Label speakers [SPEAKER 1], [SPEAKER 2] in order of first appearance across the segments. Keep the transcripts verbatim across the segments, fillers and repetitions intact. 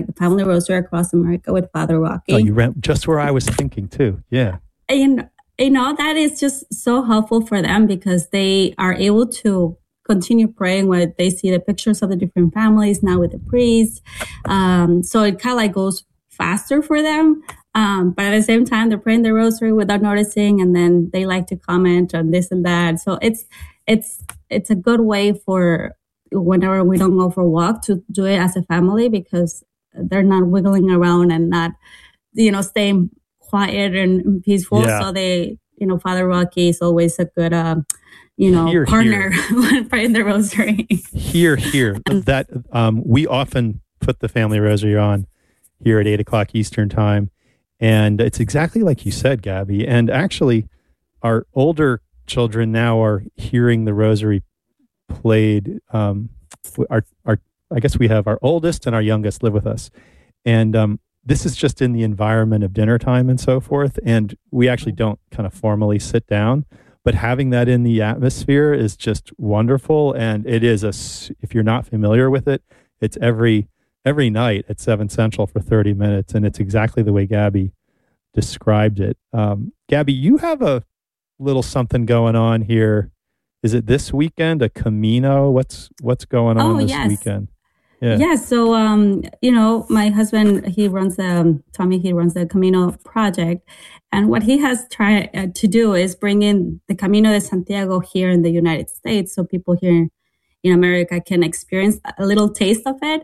[SPEAKER 1] Family Rosary Across America with Father Rocky.
[SPEAKER 2] Oh, you ran just where I was thinking too. Yeah.
[SPEAKER 1] And, you know, that is just so helpful for them because they are able to continue praying when they see the pictures of the different families now with the priest. Um, so it kind of like goes faster for them. Um, but at the same time, they're praying the rosary without noticing, and then they like to comment on this and that. So it's it's it's a good way for whenever we don't go for a walk to do it as a family because they're not wiggling around and not, you know, staying quiet and peaceful.
[SPEAKER 2] Yeah.
[SPEAKER 1] So they, you know, Father Rocky is always a good, uh, you know,
[SPEAKER 2] Here,
[SPEAKER 1] partner
[SPEAKER 2] here.
[SPEAKER 1] when praying the rosary.
[SPEAKER 2] Here, here. That um, we often put the family rosary on here at eight o'clock Eastern time. And it's exactly like you said, Gabby. And actually, our older children now are hearing the rosary played. Um, our, our, I guess we have our oldest and our youngest live with us. And um, this is just in the environment of dinner time and so forth. And we actually don't kind of formally sit down. But having that in the atmosphere is just wonderful. And it is, a, if you're not familiar with it, it's every every night at seven Central for thirty minutes. And it's exactly the way Gabby described it. Um, Gabby, you have a little something going on here. Is it this weekend, a Camino? What's what's going on
[SPEAKER 1] Oh,
[SPEAKER 2] this
[SPEAKER 1] yes.
[SPEAKER 2] weekend? Yeah.
[SPEAKER 1] Yeah, so, um, you know, my husband, he runs the, um, Tommy, he runs the Camino project. And what he has tried uh, to do is bring in the Camino de Santiago here in the United States so people here in America can experience a little taste of it.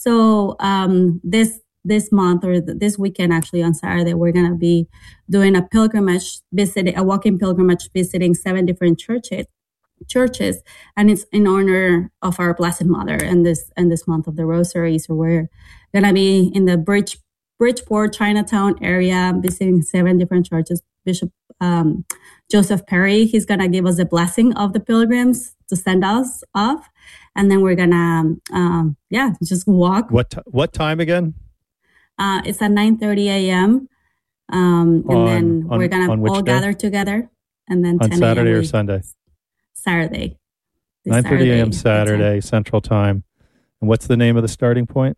[SPEAKER 1] So um, this this month or th- this weekend, actually on Saturday, we're going to be doing a pilgrimage, visiting, a walking pilgrimage, visiting seven different churches. churches and it's in honor of our Blessed Mother and this and this month of the Rosary. So we're gonna be in the Bridge Bridgeport Chinatown area visiting seven different churches. Bishop um, Joseph Perry, he's gonna give us a blessing of the pilgrims to send us off, and then we're gonna um, yeah just walk.
[SPEAKER 2] What t- what time again?
[SPEAKER 1] Uh, it's at nine thirty a.m. Um, and
[SPEAKER 2] On-
[SPEAKER 1] then
[SPEAKER 2] on-
[SPEAKER 1] we're gonna
[SPEAKER 2] on which
[SPEAKER 1] all
[SPEAKER 2] day?
[SPEAKER 1] gather together, and then
[SPEAKER 2] On
[SPEAKER 1] ten
[SPEAKER 2] Saturday
[SPEAKER 1] a.m.
[SPEAKER 2] or
[SPEAKER 1] we-
[SPEAKER 2] Sunday?
[SPEAKER 1] Saturday. This
[SPEAKER 2] nine thirty a.m.
[SPEAKER 1] Saturday.
[SPEAKER 2] Saturday, Central Time. And what's the name of the starting point?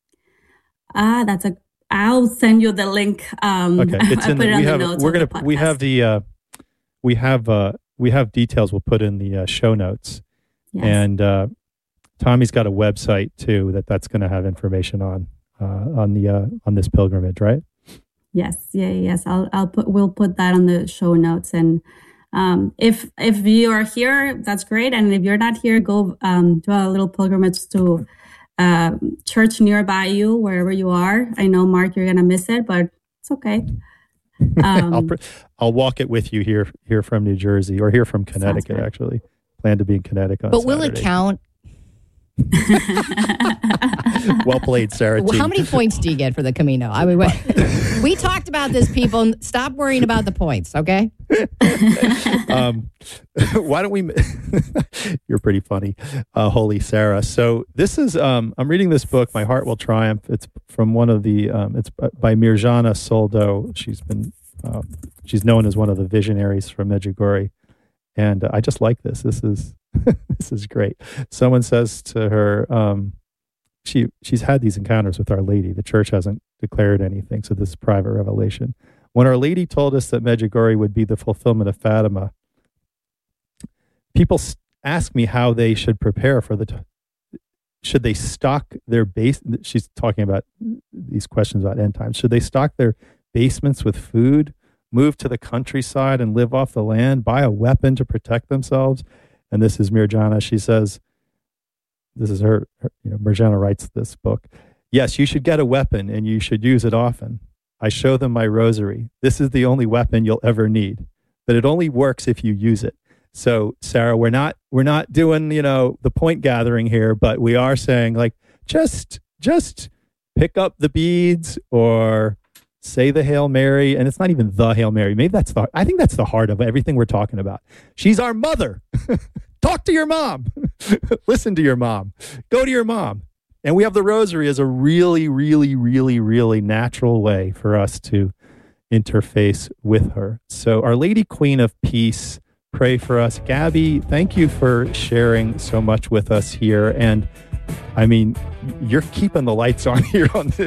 [SPEAKER 1] Ah, that's a. I'll send you the link. Um,
[SPEAKER 2] Okay, it's
[SPEAKER 1] I
[SPEAKER 2] in
[SPEAKER 1] put
[SPEAKER 2] the,
[SPEAKER 1] it on
[SPEAKER 2] we
[SPEAKER 1] the
[SPEAKER 2] have
[SPEAKER 1] notes.
[SPEAKER 2] we're
[SPEAKER 1] of the
[SPEAKER 2] gonna we
[SPEAKER 1] podcast.
[SPEAKER 2] have the uh, we have uh, we have details we'll put in the uh, show notes.
[SPEAKER 1] Yes.
[SPEAKER 2] And uh, Tommy's got a website too that that's going to have information on uh, on the uh, on this pilgrimage, right?
[SPEAKER 1] Yes, yeah, yes. I'll I'll put we'll put that on the show notes. And um, if if you are here, that's great. And if you're not here, go um, do a little pilgrimage to uh, church nearby you, wherever you are. I know, Mark, you're gonna miss it, but it's okay. Um,
[SPEAKER 2] I'll pr- I'll walk it with you here here from New Jersey or here from Connecticut.
[SPEAKER 1] good.
[SPEAKER 2] Actually, plan to be in Connecticut. On
[SPEAKER 3] But will it
[SPEAKER 2] Saturday.
[SPEAKER 3] count?
[SPEAKER 2] Well played, Sarah.
[SPEAKER 3] Well,
[SPEAKER 2] T.
[SPEAKER 3] how many points do you get for the Camino? I mean, we, we talked about this, people. Stop worrying about the points, okay?
[SPEAKER 2] um, why don't we? You're pretty funny, uh, Holy Sarah. So this is. Um, I'm reading this book, My Heart Will Triumph. It's from one of the. Um, it's by Mirjana Soldo. She's been. Uh, she's known as one of the visionaries from Medjugorje, and uh, I just like this. This is. This is great. Someone says to her, um, she she's had these encounters with Our Lady. The church hasn't declared anything, so this is private revelation. When Our Lady told us that Medjugorje would be the fulfillment of Fatima, people s- ask me how they should prepare for the. T- should they stock their base? She's talking about these questions about end times. Should they stock their basements with food, move to the countryside and live off the land, buy a weapon to protect themselves? And this is Mirjana. She says, this is her, her, you know, Mirjana writes this book. Yes, you should get a weapon and you should use it often. I show them my rosary. This is the only weapon you'll ever need, but it only works if you use it. So, Sarah, we're not, we're not doing, you know, the point gathering here, but we are saying like, just, just pick up the beads or say the Hail Mary. And it's not even the Hail Mary. Maybe that's the, I think that's the heart of everything we're talking about. She's our mother. Talk to your mom. Listen to your mom. Go to your mom. And we have the rosary as a really, really, really, really natural way for us to interface with her. So Our Lady Queen of Peace, pray for us. Gabby, thank you for sharing so much with us here. And I mean, you're keeping the lights on here on this